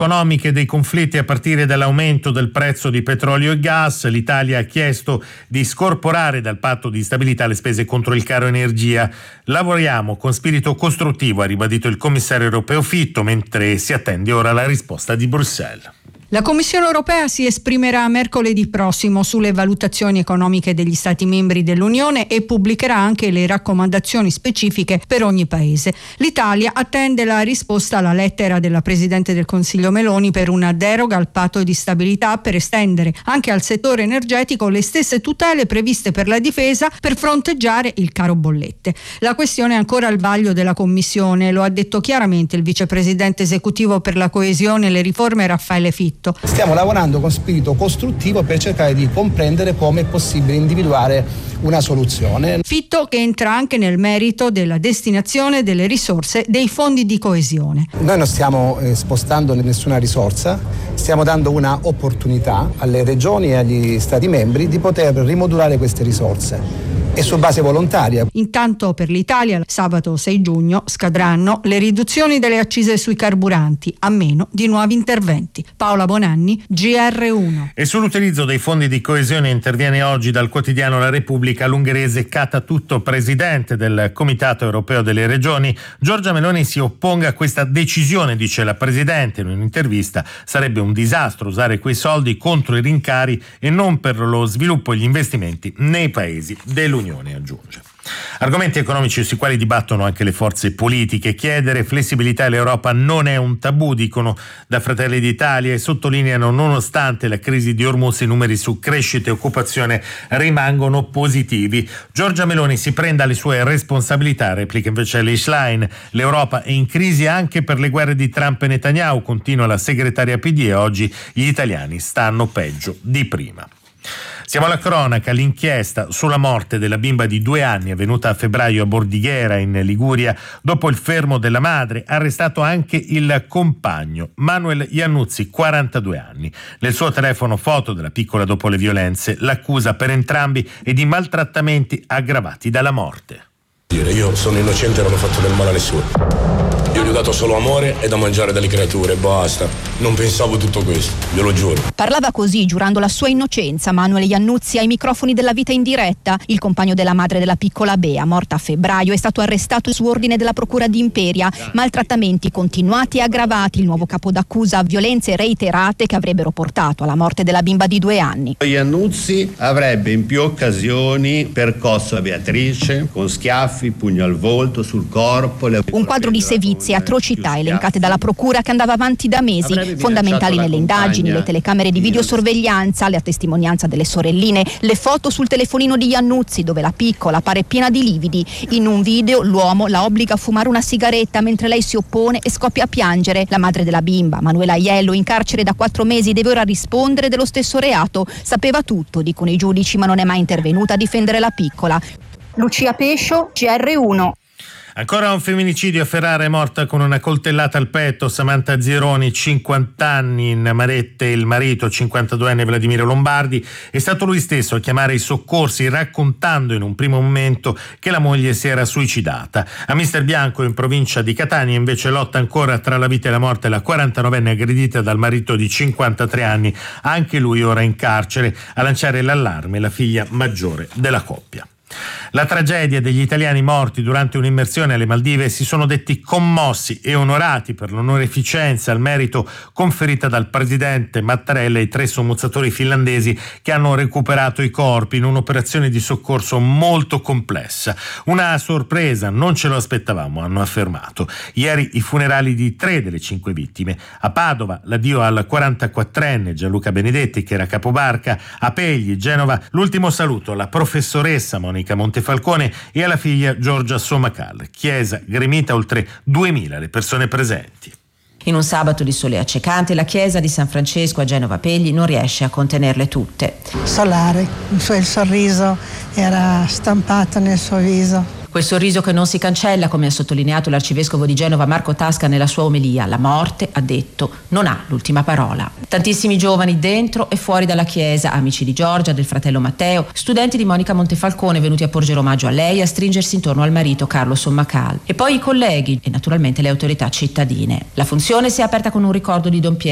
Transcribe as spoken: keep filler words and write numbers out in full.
economiche dei conflitti a partire dall'aumento del prezzo di petrolio e gas. L'Italia ha chiesto di scorporare dal patto di stabilità le spese contro il caro energia. Lavoriamo con spirito costruttivo, ha ribadito il commissario europeo Fitto, mentre si attende ora la risposta di Bruxelles. La Commissione europea si esprimerà mercoledì prossimo sulle valutazioni economiche degli Stati membri dell'Unione e pubblicherà anche le raccomandazioni specifiche per ogni paese. L'Italia attende la risposta alla lettera della Presidente del Consiglio Meloni per una deroga al patto di stabilità per estendere anche al settore energetico le stesse tutele previste per la difesa per fronteggiare il caro bollette. La questione è ancora al vaglio della Commissione, lo ha detto chiaramente il vicepresidente esecutivo per la coesione e le riforme Raffaele Fitto. Stiamo lavorando con spirito costruttivo per cercare di comprendere come è possibile individuare una soluzione. Fitto che entra anche nel merito della destinazione delle risorse dei fondi di coesione. Noi non stiamo eh, spostando nessuna risorsa, stiamo dando una opportunità alle regioni e agli Stati membri di poter rimodulare queste risorse. E su base volontaria. Intanto per l'Italia sabato sei giugno scadranno le riduzioni delle accise sui carburanti a meno di nuovi interventi. Paola Bonanni, G R uno. E sull'utilizzo dei fondi di coesione interviene oggi dal quotidiano La Repubblica l'ungherese Catatutto, presidente del Comitato Europeo delle Regioni. Giorgia Meloni si opponga a questa decisione, dice la presidente in un'intervista. Sarebbe un disastro usare quei soldi contro i rincari e non per lo sviluppo e gli investimenti nei paesi dell'Unione. Unione, aggiunge. Argomenti economici sui quali dibattono anche le forze politiche. Chiedere flessibilità all'Europa non è un tabù, dicono da Fratelli d'Italia, e sottolineano nonostante la crisi di Hormuz i numeri su crescita e occupazione rimangono positivi. Giorgia Meloni si prenda le sue responsabilità, replica invece Liz Schlein. L'Europa è in crisi anche per le guerre di Trump e Netanyahu, continua la segretaria P D, e oggi gli italiani stanno peggio di prima. Siamo alla cronaca. L'inchiesta sulla morte della bimba di due anni avvenuta a febbraio a Bordighera in Liguria dopo il fermo della madre, arrestato anche il compagno Manuel Iannuzzi, quarantadue anni. Nel suo telefono foto della piccola dopo le violenze, l'accusa per entrambi è di maltrattamenti aggravati dalla morte. Io sono innocente e non ho fatto del male a nessuno. Io gli ho dato solo amore e da mangiare dalle creature, basta. Non pensavo tutto questo, glielo giuro. Parlava così, giurando la sua innocenza, Manuel Iannuzzi ai microfoni della Vita in diretta. Il compagno della madre della piccola Bea, morta a febbraio, è stato arrestato su ordine della procura di Imperia. Maltrattamenti continuati e aggravati, il nuovo capo d'accusa, violenze reiterate che avrebbero portato alla morte della bimba di due anni. Iannuzzi avrebbe in più occasioni percosso a Beatrice con schiaffi, pugno al volto, sul corpo. Le... Un quadro di sevizie e atrocità elencate dalla procura che andava avanti da mesi, fondamentali nelle indagini, le telecamere di videosorveglianza, la testimonianza delle sorelline, le foto sul telefonino di Iannuzzi dove la piccola appare piena di lividi. In un video l'uomo la obbliga a fumare una sigaretta mentre lei si oppone e scoppia a piangere. La madre della bimba, Manuela Aiello, in carcere da quattro mesi, deve ora rispondere dello stesso reato. Sapeva tutto, dicono i giudici, ma non è mai intervenuta a difendere la piccola. Lucia Pescio, G R uno. Ancora un femminicidio a Ferrara, è morta con una coltellata al petto Samantha Zironi, cinquanta anni, in Marette il marito, cinquantaduenne Vladimiro Lombardi. È stato lui stesso a chiamare i soccorsi, raccontando in un primo momento che la moglie si era suicidata. A Mister Bianco, in provincia di Catania, invece lotta ancora tra la vita e la morte la quarantanovenne aggredita dal marito di cinquantatré anni, anche lui ora in carcere. A lanciare l'allarme la figlia maggiore della coppia. La tragedia degli italiani morti durante un'immersione alle Maldive si sono detti commossi e onorati per l'onoreficenza al merito conferita dal presidente Mattarella ai tre sommozzatori finlandesi che hanno recuperato i corpi in un'operazione di soccorso molto complessa. Una sorpresa, non ce lo aspettavamo, hanno affermato. Ieri i funerali di tre delle cinque vittime. A Padova l'addio al quarantaquattrenne Gianluca Benedetti, che era capobarca. A Pegli, Genova, l'ultimo saluto alla professoressa Monica Montefalcone e alla figlia Giorgia Somacal. Chiesa gremita, oltre duemila le persone presenti. In un sabato di sole accecante, la chiesa di San Francesco a Genova Pegli non riesce a contenerle tutte. Solare, il suo il sorriso era stampato nel suo viso. Quel sorriso che non si cancella, come ha sottolineato l'arcivescovo di Genova Marco Tasca nella sua omelia. La morte, ha detto, non ha l'ultima parola. Tantissimi giovani dentro e fuori dalla chiesa, amici di Giorgia, del fratello Matteo, studenti di Monica Montefalcone venuti a porgere omaggio a lei e a stringersi intorno al marito Carlo Sommacal. E poi i colleghi e naturalmente le autorità cittadine. La funzione si è aperta con un ricordo di Don Piero